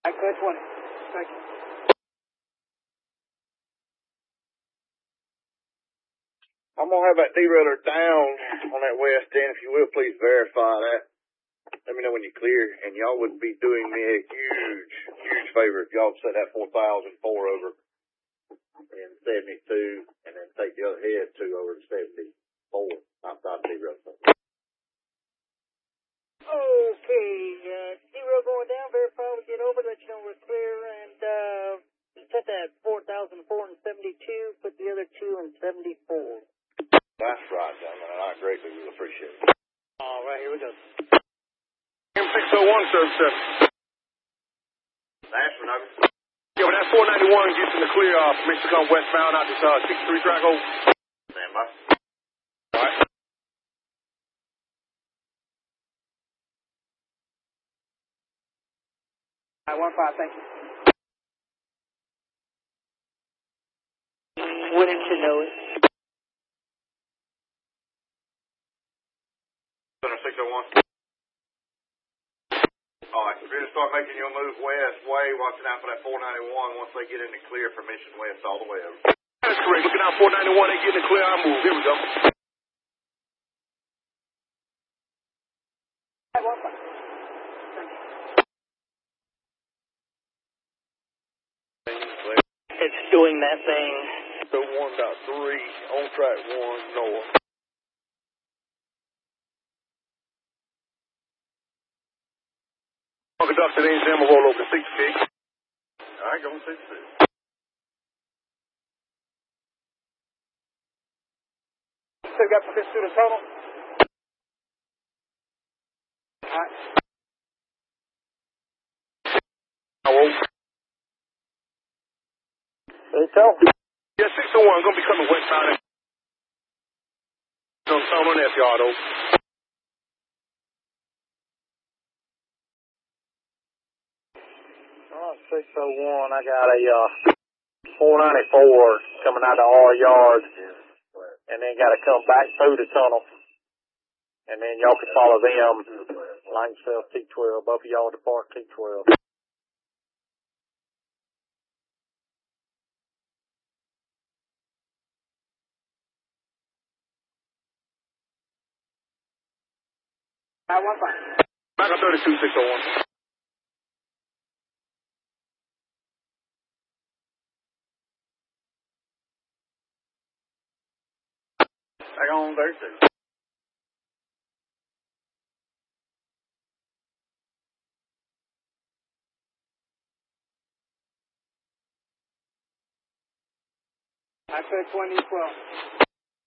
I code 20. Thank you. I'm going to have that derailleur down on that west end. If you will, please verify that. Let me know when you're clear. And y'all would be doing me a huge, huge favor if y'all set that 4004 over in 72 and then take the other head 2 over to 74 outside the derailleur. Okay, zero going down, verify we get over, let you know we're clear, and set that 4,004 and 72, put the other 2 in 74. That's right, gentlemen, and I greatly will appreciate it. All right, here we go. M601, service 7. Thanks for nothing. Yeah, but that 491 gets in the clear permission to come westbound out this 63 track hole. Stand by. All right. I 15, thank you. Wouldn't you know it? Center 601. All right, we're going to start making your move west way, watching out for that 491 once they get in the clear for mission west all the way over. That's correct. Looking out 491, they get in the clear, I move. Here we go. I 15. It's doing that thing. So 1.3 on track 1 north. Conducted engine, I'm going to roll over 66. All right, going 66. Still got permission through the total? All right. I roll. There you go. Yeah, 601, going to be coming westbound. On the tunnel on F yard, though. 601, I got a 494 coming out of our yard, and then got to come back through the tunnel, and then y'all can follow them, line yourself T12, both of y'all depart T12. I 15. Back on 32, 601. Back on 32. I said 2012.